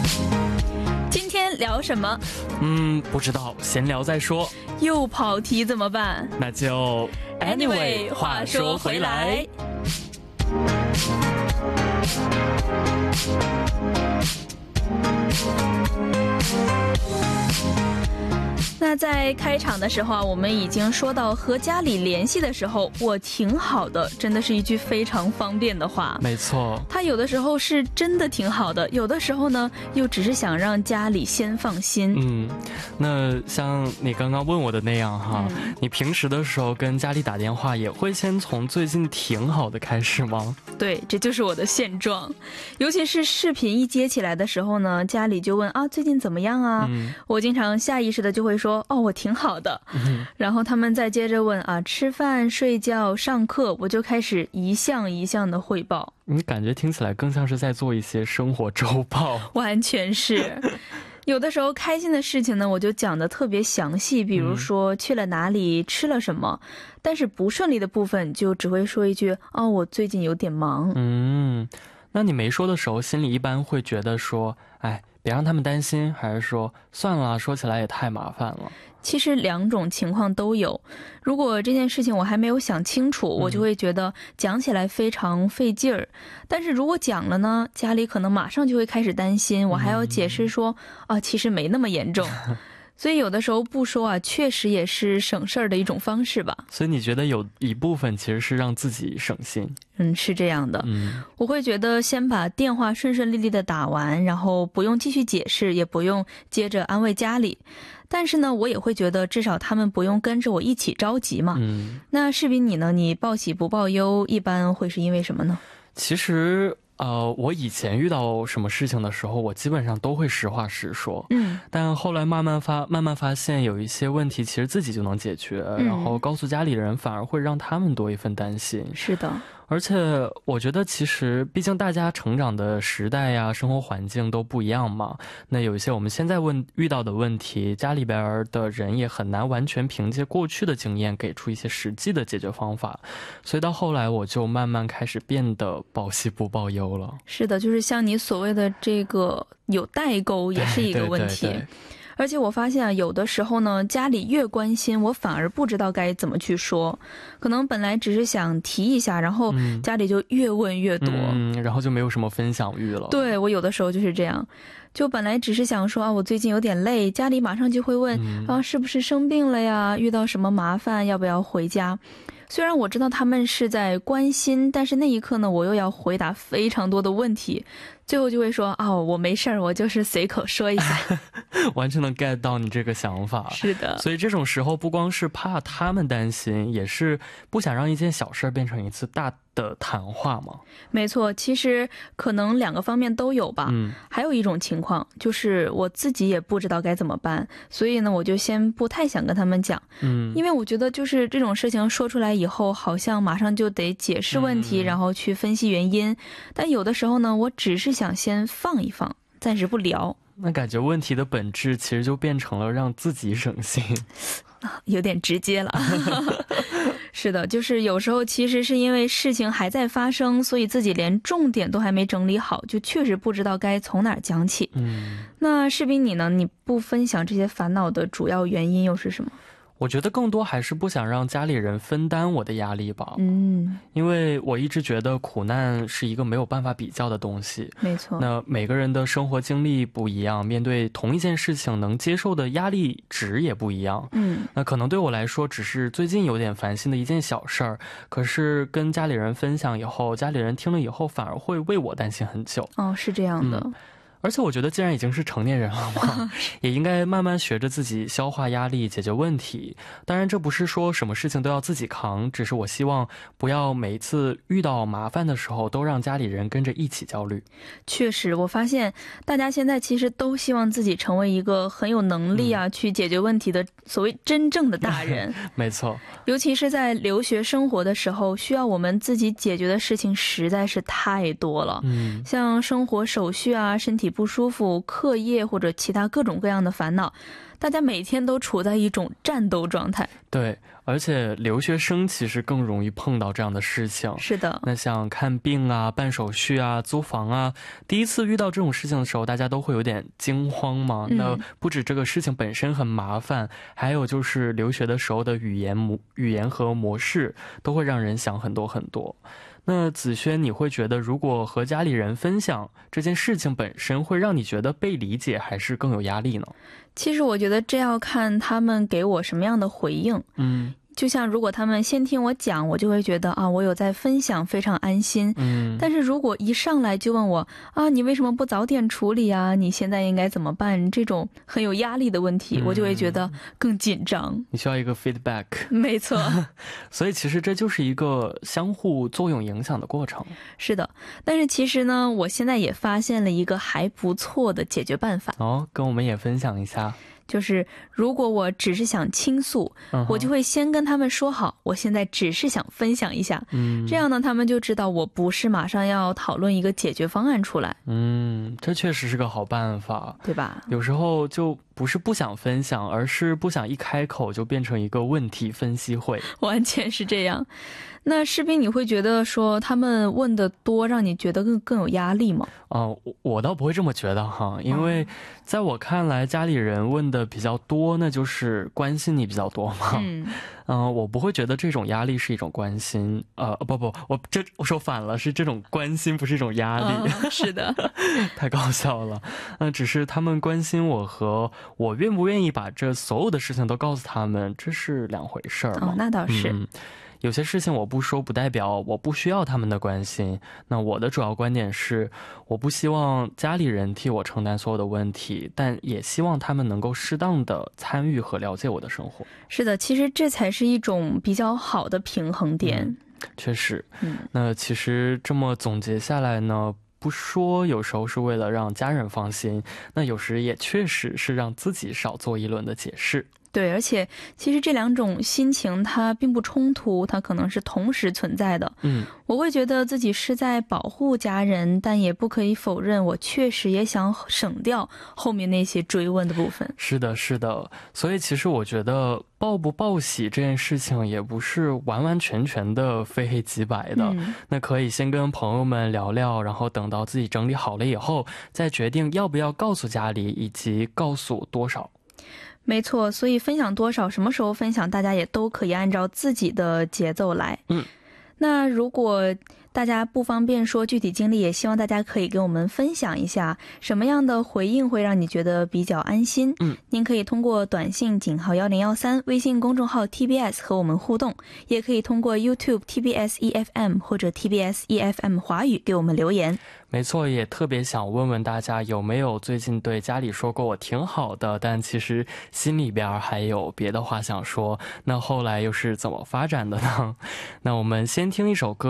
今天聊什么？ 不知道，闲聊再说。 又跑题怎么办？ 那就 Anyway， 话说回来。那在开场的时候啊，我们已经说到和家里联系的时候，我挺好的，真的是一句非常方便的话。 没错， 他有的时候是真的挺好的，有的时候呢，又只是想让家里先放心。 那像你刚刚问我的那样哈，你平时的时候跟家里打电话也会先从最近挺好的开始吗？ 对，这就是我的现状。尤其是视频一接起来的时候呢，家里就问啊，最近怎么样啊？我经常下意识的就会说，哦，我挺好的。然后他们再接着问啊，吃饭、睡觉、上课，我就开始一项一项的汇报。 你感觉听起来更像是在做一些生活周报。 完全是。有的时候开心的事情呢，我就讲得特别详细，比如说去了哪里，吃了什么。但是不顺利的部分就只会说一句，哦，我最近有点忙。 那你没说的时候，心里一般会觉得说，哎，别让他们担心，还是说算了，说起来也太麻烦了？ 其实两种情况都有。如果这件事情我还没有想清楚，我就会觉得讲起来非常费劲儿。但是如果讲了呢，家里可能马上就会开始担心，我还要解释说啊，其实没那么严重。所以有的时候不说啊，确实也是省事儿的一种方式吧。 所以你觉得有一部分其实是让自己省心？ 是这样的。我会觉得先把电话顺顺利利的打完，然后不用继续解释，也不用接着安慰家里。但是呢，我也会觉得至少他们不用跟着我一起着急嘛。那视频你呢？你报喜不报忧，一般会是因为什么呢？ 其实我以前遇到什么事情的时候，我基本上都会实话实说。但后来慢慢发现有一些问题其实自己就能解决，然后告诉家里人反而会让他们多一份担心。 是的。 而且我觉得其实毕竟大家成长的时代呀，生活环境都不一样嘛。那有一些我们现在遇到的问题，家里边的人也很难完全凭借过去的经验给出一些实际的解决方法。所以到后来我就慢慢开始变得报喜不报忧了。 是的，就是像你所谓的这个有代沟也是一个问题。 对。 而且我发现啊，有的时候呢，家里越关心，我反而不知道该怎么去说。可能本来只是想提一下，然后家里就越问越多， 然后就没有什么分享欲了。 对，我有的时候就是这样，就本来只是想说啊，我最近有点累，家里马上就会问啊，是不是生病了呀？遇到什么麻烦，要不要回家？虽然我知道他们是在关心，但是那一刻呢，我又要回答非常多的问题，最后就会说啊，我没事儿，我就是随口说一下。 完全能 get 到你这个想法。 是的。 所以这种时候不光是怕他们担心，也是不想让一件小事变成一次大的谈话嘛。 没错，其实可能两个方面都有吧。还有一种情况就是我自己也不知道该怎么办，所以呢，我就先不太想跟他们讲。因为我觉得就是这种事情说出来以后，好像马上就得解释问题，然后去分析原因。但有的时候呢，我只是想先放一放，暂时不聊。 那感觉问题的本质其实就变成了让自己省心。 有点直接了。是的，就是有时候其实是因为事情还在发生，所以自己连重点都还没整理好，就确实不知道该从哪儿讲起。那视频你呢？你不分享这些烦恼的主要原因又是什么？ 我觉得更多还是不想让家里人分担我的压力吧。因为我一直觉得苦难是一个没有办法比较的东西。 没错。 那每个人的生活经历不一样，面对同一件事情能接受的压力值也不一样。那可能对我来说只是最近有点烦心的一件小事儿，可是跟家里人分享以后，家里人听了以后反而会为我担心很久。 是这样的。 而且我觉得既然已经是成年人了嘛，也应该慢慢学着自己消化压力，解决问题。当然这不是说什么事情都要自己扛，只是我希望不要每次遇到麻烦的时候都让家里人跟着一起焦虑。 确实，我发现大家现在其实都希望自己成为一个很有能力去解决问题的所谓真正的大人。 没错。 尤其是在留学生活的时候，需要我们自己解决的事情实在是太多了。像生活手续身体不舒服、课业或者其他各种各样的烦恼，大家每天都处在一种战斗状态。 对，而且留学生其实更容易碰到这样的事情。 是的， 那像看病啊、办手续啊、租房啊，第一次遇到这种事情的时候，大家都会有点惊慌嘛。那不止这个事情本身很麻烦，还有就是留学的时候的语言和模式都会让人想很多很多。那子轩，你会觉得如果和家里人分享这件事情本身，会让你觉得被理解还是更有压力呢？ 其实我觉得这要看他们给我什么样的回应。就像如果他们先听我讲，我就会觉得啊，我有在分享，非常安心。但是如果一上来就问我啊，你为什么不早点处理啊？你现在应该怎么办？这种很有压力的问题，我就会觉得更紧张。 你需要一个 feedback。 没错。 所以其实这就是一个相互作用影响的过程。 是的，但是其实呢，我现在也发现了一个还不错的解决办法。 跟我们也分享一下。 就是如果我只是想倾诉，我就会先跟他们说好，我现在只是想分享一下。这样呢，他们就知道我不是马上要讨论一个解决方案出来。 这确实是个好办法， 对吧？ 有时候就不是不想分享，而是不想一开口就变成一个问题分析会。 完全是这样。那士兵，你会觉得说他们问的多让你觉得更有压力吗？ 我倒不会这么觉得哈，因为在我看来，家里人问的比较多，那就是关心你比较多嘛。我不会觉得这种压力是一种关心。不，我说反了，是这种关心不是一种压力。 是的。 太搞笑了。只是他们关心我和我愿不愿意把这所有的事情都告诉他们，这是两回事儿嘛。 那倒是。 有些事情我不说不代表我不需要他们的关心。那我的主要观点是，我不希望家里人替我承担所有的问题，但也希望他们能够适当的参与和了解我的生活。 是的，其实这才是一种比较好的平衡点。 确实。那其实这么总结下来呢，不说有时候是为了让家人放心，那有时也确实是让自己少做一轮的解释。 对，而且其实这两种心情它并不冲突，它可能是同时存在的。我会觉得自己是在保护家人，但也不可以否认我确实也想省掉后面那些追问的部分。 是的，是的。所以其实我觉得报不报喜这件事情也不是完完全全的非黑即白的。那可以先跟朋友们聊聊，然后等到自己整理好了以后，再决定要不要告诉家里，以及告诉多少。 没错，所以分享多少，什么时候分享，大家也都可以按照自己的节奏来。那如果大家不方便说具体经历，也希望大家可以给我们分享一下什么样的回应会让你觉得比较安心。您可以通过短信#1013，微信公众号 TBS 和我们互动，也可以通过 YouTube TBS EFM 或者 TBS EFM 华语给我们留言。 没错，也特别想问问大家，有没有最近对家里说过我挺好的，但其实心里边还有别的话想说，那后来又是怎么发展的呢？那我们先听一首歌。